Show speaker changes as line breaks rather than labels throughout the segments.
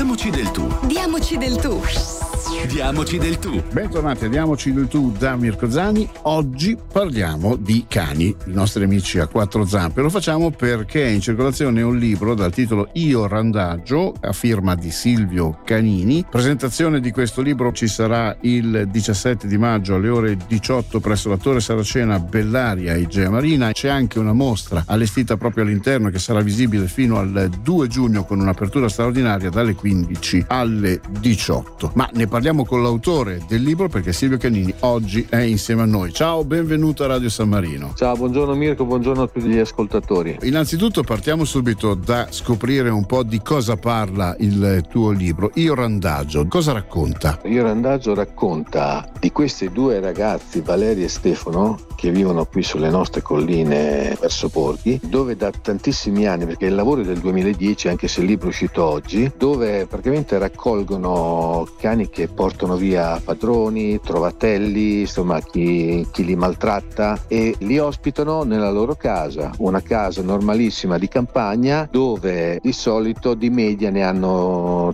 Diamoci del tu.
Diamoci del tu.
Diamoci del tu.
Bentornati a Diamoci del tu da Mirko Zani. Oggi parliamo di cani, i nostri amici a quattro zampe. Lo facciamo perché è in circolazione un libro dal titolo Io Randagio, a firma di Silvio Canini. Presentazione di questo libro ci sarà il 17 di maggio alle ore 18 presso la Torre Saracena Bellaria Igea Marina. C'è anche una mostra allestita proprio all'interno che sarà visibile fino al 2 giugno con un'apertura straordinaria dalle 15 alle 18. Ma ne parliamo con l'autore del libro perché Silvio Canini oggi è insieme a noi. Ciao, benvenuto a Radio San Marino.
Ciao, buongiorno Mirko, buongiorno a tutti gli ascoltatori.
Innanzitutto partiamo subito da scoprire un po' di cosa parla il tuo libro. Io Randagio, cosa racconta?
Io Randagio racconta di questi due ragazzi, Valerio e Stefano, che vivono qui sulle nostre colline verso Borghi, dove da tantissimi anni, perché il lavoro è del 2010, anche se il libro è uscito oggi, dove praticamente raccolgono cani che portano via padroni, trovatelli, insomma chi li maltratta, e li ospitano nella loro casa, una casa normalissima di campagna dove di solito di media ne hanno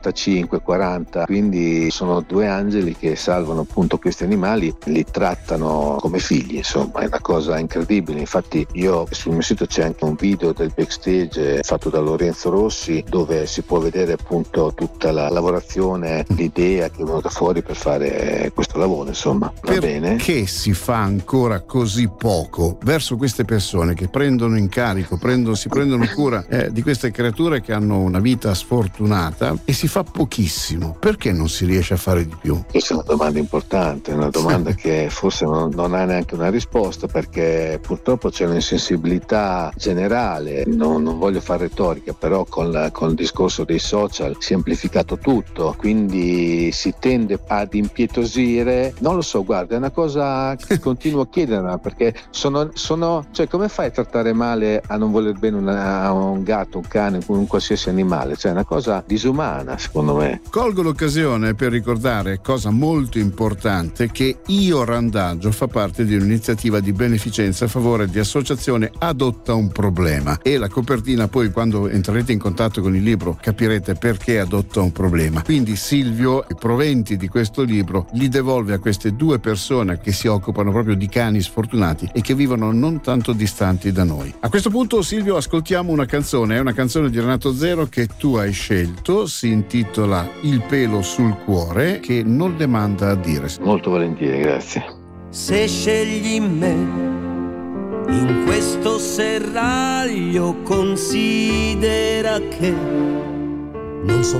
35-40, quindi sono due angeli che salvano appunto questi animali, li trattano come figli, insomma è una cosa incredibile. Infatti io sul mio sito c'è anche un video del backstage fatto da Lorenzo Rossi dove si può vedere appunto tutta la lavorazione, l'idea che è venuta fuori per fare questo lavoro, insomma. Va bene?
Perché si fa ancora così poco verso queste persone che prendono in carico, si prendono cura di queste creature che hanno una vita sfortunata, e si fa pochissimo? Perché non si riesce a fare di più?
Questa è una domanda importante, una domanda che forse non ha neanche una risposta, perché purtroppo c'è un'insensibilità generale, non voglio fare retorica, però con il discorso dei social si è amplificato tutto, quindi si tende ad impietosire. Non lo so, guarda, è una cosa che continuo a chiedermi, perché cioè come fai a trattare male, a non voler bene a un gatto, un cane, un qualsiasi animale? Cioè è una cosa disumana, secondo me.
Colgo l'occasione per ricordare, cosa molto importante, che Io Randagio fa parte di un'iniziativa di beneficenza a favore di associazione Adotta un Problema, e la copertina poi, quando entrerete in contatto con il libro, capirete perché Adotta un Problema. Quindi Silvio i proventi di questo libro li devolve a queste due persone che si occupano proprio di cani sfortunati e che vivono non tanto distanti da noi. A questo punto, Silvio, ascoltiamo una canzone, è una canzone di Renato Zero che tu hai scelto, si intitola Il pelo sul cuore, che non le manda a dire.
Molto volentieri, grazie.
Se scegli me in questo serraglio, considera che non so